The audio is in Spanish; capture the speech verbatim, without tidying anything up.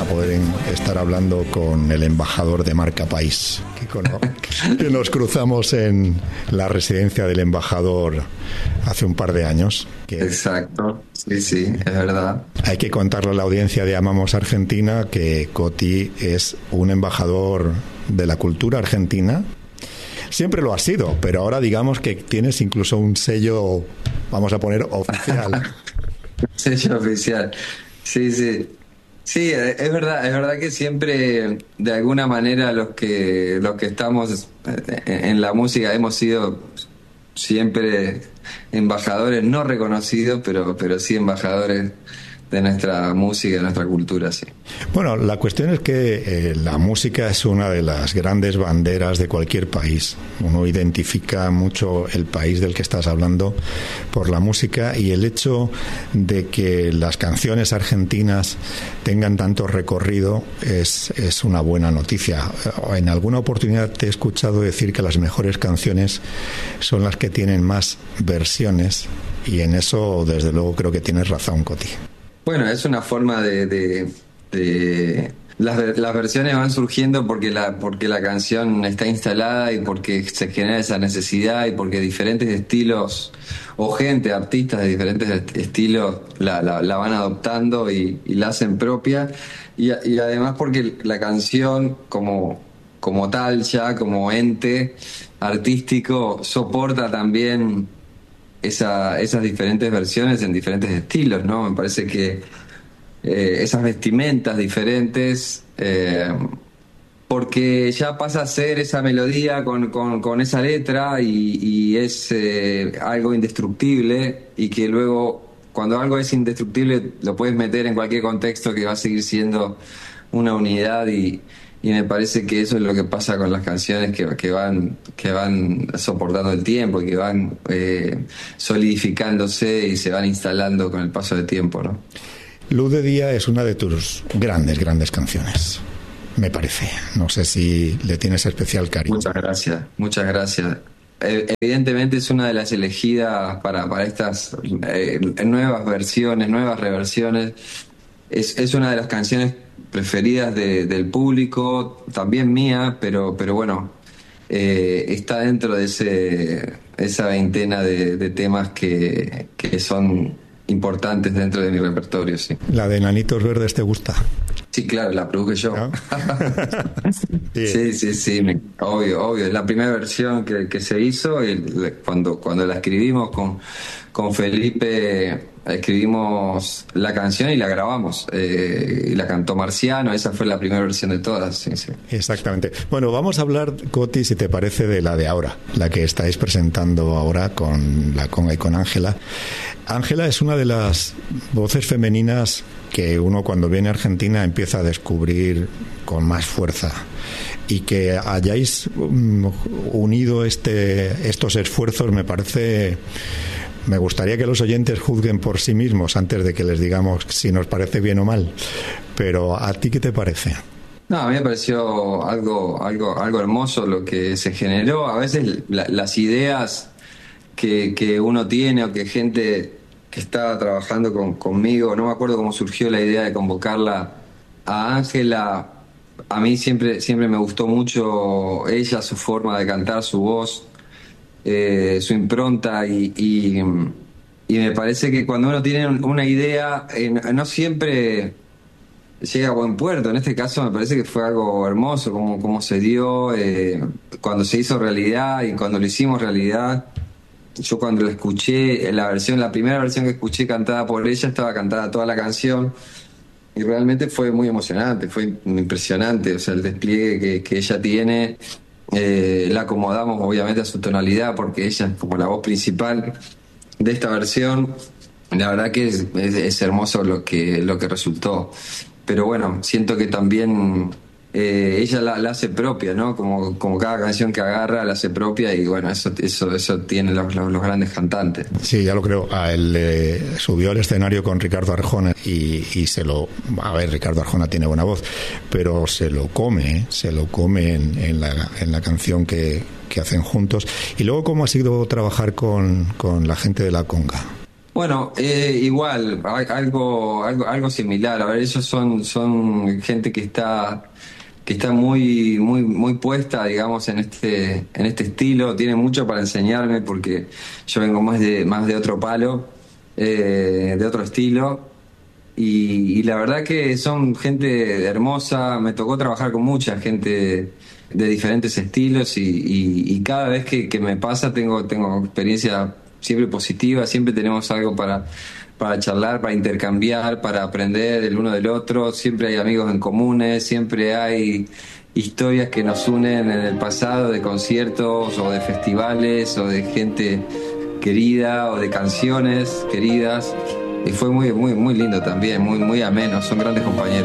a poder estar hablando con el embajador de Marca País, que, con, que nos cruzamos en la residencia del embajador hace un par de años. Que Exacto, sí, sí, es verdad. Hay que contarle a la audiencia de Amamos Argentina que Coti es un embajador de la cultura argentina. Siempre lo ha sido, pero ahora digamos que tienes incluso un sello, vamos a poner, oficial. Sello oficial, sí, sí. Sí, es verdad, es verdad que siempre, de alguna manera, los que los que estamos en la música hemos sido siempre embajadores no reconocidos, pero pero sí embajadores de nuestra música, de nuestra cultura, sí. Bueno, la cuestión es que eh, la música es una de las grandes banderas de cualquier país. Uno identifica mucho el país del que estás hablando por la música, y el hecho de que las canciones argentinas tengan tanto recorrido es, es una buena noticia. En alguna oportunidad te he escuchado decir que las mejores canciones son las que tienen más versiones, y en eso desde luego creo que tienes razón, Coti. Bueno, es una forma de... de, de... Las, las versiones van surgiendo porque la, porque la canción está instalada y porque se genera esa necesidad y porque diferentes estilos o gente, artistas de diferentes estilos la, la, la van adoptando y, y la hacen propia, y, y además porque la canción como, como tal ya, como ente artístico, soporta también esa, esas diferentes versiones en diferentes estilos, ¿no? Me parece que eh, esas vestimentas diferentes, eh, porque ya pasa a ser esa melodía con, con, con esa letra y, y es eh, algo indestructible, y que luego cuando algo es indestructible lo puedes meter en cualquier contexto que va a seguir siendo una unidad, y Y me parece que eso es lo que pasa con las canciones que, que van que van soportando el tiempo y que van eh, solidificándose y se van instalando con el paso del tiempo, ¿no? Luz de Día es una de tus grandes, grandes canciones, me parece. No sé si le tienes especial cariño. Muchas gracias, muchas gracias. Evidentemente es una de las elegidas para, para estas eh, nuevas versiones, nuevas reversiones. Es, es una de las canciones preferidas de, del público, también mía, pero pero bueno, eh, está dentro de ese esa veintena de, de temas que, que son importantes dentro de mi repertorio, sí. ¿La de Enanitos Verdes te gusta? Sí, claro, la produje yo. ¿No? sí, sí, sí, sí, me, obvio, obvio. Es la primera versión que, que se hizo, y cuando, cuando la escribimos con, con Felipe, escribimos la canción y la grabamos. Eh, y la cantó Marciano, esa fue la primera versión de todas. Sí, sí. Exactamente. Bueno, vamos a hablar, Coti, si te parece, de la de ahora, la que estáis presentando ahora con la conga y con Ángela. Ángela es una de las voces femeninas que uno cuando viene a Argentina empieza a descubrir con más fuerza, y que hayáis unido este, estos esfuerzos me parece... Me gustaría que los oyentes juzguen por sí mismos antes de que les digamos si nos parece bien o mal, pero ¿a ti qué te parece? No, a mí me pareció algo, algo, algo hermoso lo que se generó. A veces la, las ideas que, que uno tiene, o que gente que estaba trabajando con, conmigo, no me acuerdo cómo surgió la idea de convocarla a Ángela. A mí siempre, siempre me gustó mucho ella, su forma de cantar, su voz, eh, su impronta, y, y, y me parece que cuando uno tiene una idea, eh, no siempre llega a buen puerto. En este caso me parece que fue algo hermoso como, como se dio, eh, cuando se hizo realidad y cuando lo hicimos realidad. Yo cuando la escuché, la versión, la primera versión que escuché cantada por ella, estaba cantada toda la canción, y realmente fue muy emocionante, fue impresionante, o sea, el despliegue que, que ella tiene. Eh, la acomodamos obviamente a su tonalidad, porque ella es como la voz principal de esta versión. La verdad que es, es, es hermoso lo que, lo que resultó. Pero bueno, siento que también eh, ella la, la hace propia, ¿no? Como, como cada canción que agarra la hace propia, y bueno, eso eso eso tienen los, los, los grandes cantantes. Sí, ya lo creo. A él eh, subió al escenario con Ricardo Arjona y, y se lo... A ver, Ricardo Arjona tiene buena voz, pero se lo come, ¿eh? se lo come en, en, la, en la canción que, que hacen juntos. Y luego, ¿cómo ha sido trabajar con, con la gente de la conga? Bueno, eh, igual, a- algo, algo, algo similar. A ver, ellos son, son gente que está, que está muy, muy, muy puesta, digamos, en este, en este estilo. Tienen mucho para enseñarme porque yo vengo más de, más de otro palo, eh, de otro estilo. Y, y la verdad que son gente hermosa. Me tocó trabajar con mucha gente de diferentes estilos y, y- y cada vez que, que me pasa tengo, tengo experiencia siempre positiva, siempre tenemos algo para, para charlar, para intercambiar, para aprender el uno del otro, siempre hay amigos en comunes, siempre hay historias que nos unen en el pasado de conciertos o de festivales o de gente querida o de canciones queridas. Y fue muy, muy, muy lindo también, muy, muy ameno, son grandes compañeros.